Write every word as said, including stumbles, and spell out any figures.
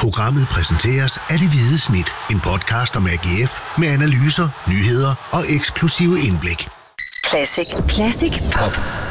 Programmet præsenteres af Det Hvide Snit, en podcast om A G F med analyser, nyheder og eksklusive indblik. Classic. Classic Pop.